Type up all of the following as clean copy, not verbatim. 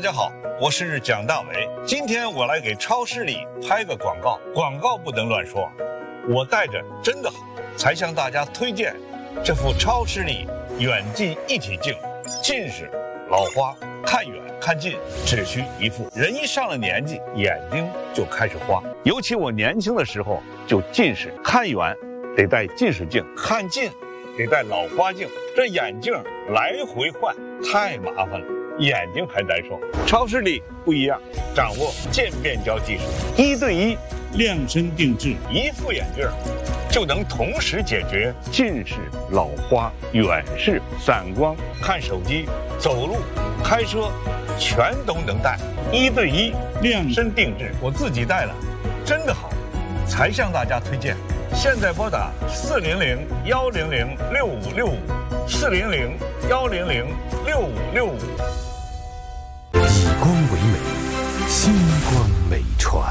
家好，我是蒋大为。今天我来给超市里拍个广告，广告不能乱说。我戴着真的好，才向大家推荐这副超视力远近一体镜。近视、老花，看远看近只需一副。人一上了年纪，眼睛就开始花。尤其我年轻的时候就近视，看远得戴近视镜，看近得戴老花镜，这眼镜来回换太麻烦了，眼睛还难受。超视力不一样，掌握渐变焦技术，1对1 量身定制， 一副眼镜就能同时解决近视、老花、远视、散光、看手机、走路、开车，全都能戴。1对1量身定制，我自己戴了，真的好，才向大家推荐。现在拨打400-100-6565，400-100-6565。 以光为美，星光美传。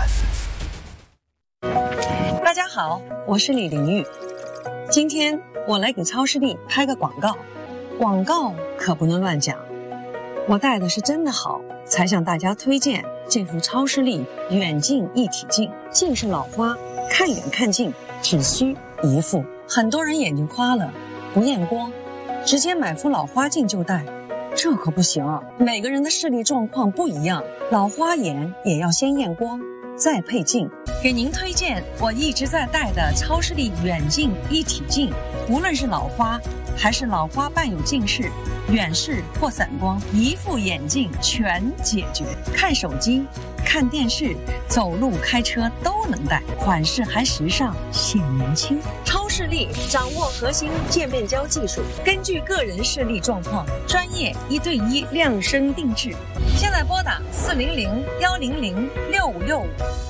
大家好，我是李玲玉。今天我来给超视力拍个广告，广告可不能乱讲。我戴的是真的好，才向大家推荐这副超视力远近一体镜。近视老花，看远看近只需一副。很多人眼睛花了不验光，直接买副老花镜就戴，这可不行啊！每个人的视力状况不一样，老花眼也要先验光再配镜。给您推荐我一直在戴的超视力远近一体镜，无论是老花还是老花伴有近视、远视或散光，一副眼镜全解决。看手机、看电视、走路、开车都能戴，款式还时尚显年轻。超视力掌握核心渐变焦技术，根据个人视力状况，专业1对1量身定制。现在拨打400-100-6565。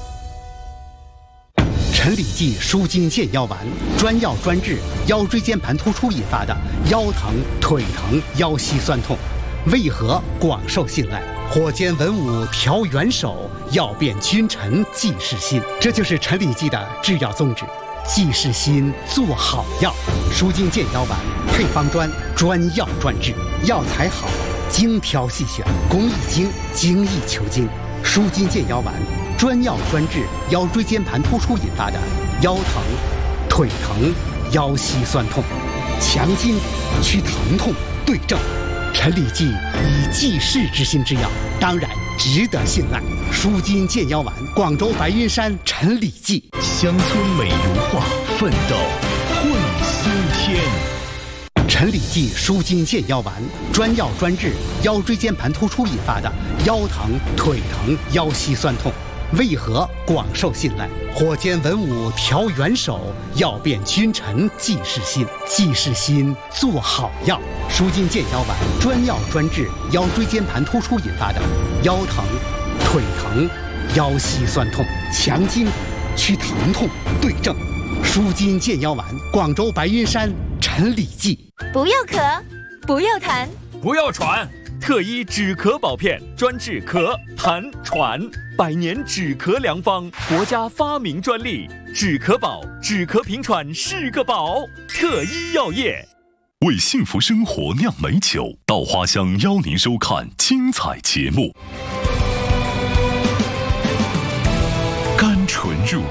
陈李济舒筋健腰丸，专药专治腰椎间盘突出引发的腰疼、腿疼、腰膝酸痛，为何广受信赖？火尖文武调元首，药变君臣济世心。这就是陈李济的制药宗旨，济世心，做好药。舒筋健腰丸配方专，专药专治，药材好，精挑细选，工益精，精益求精。舒筋健腰丸专药专治腰椎间盘突出引发的腰疼、腿疼、腰膝酸痛，强筋去疼痛，对症。陈李济以济世之心之药，当然值得信赖。舒筋健腰丸，广州白云山陈李济。 乡村美如画，奋斗会新天。 陈李济舒筋健腰丸，专药专治腰椎间盘突出引发的腰疼、腿疼、腰膝酸痛，为何广受信赖？火尖文武调元首，药变君臣济世心。济世心，做好药。舒筋健腰丸专药专治腰椎间盘突出引发的腰疼、腿疼、腰膝酸痛，强筋去疼痛，对症。舒筋健腰丸，广州白云山陈李济。 不要咳，不要痰， 不要喘，特医止咳宝片，专治咳、痰、喘，100年止咳良方，国家发明专利，止咳宝，止咳平喘是个宝。特医药业为幸福生活酿美酒，稻花香邀您收看精彩节目。甘醇入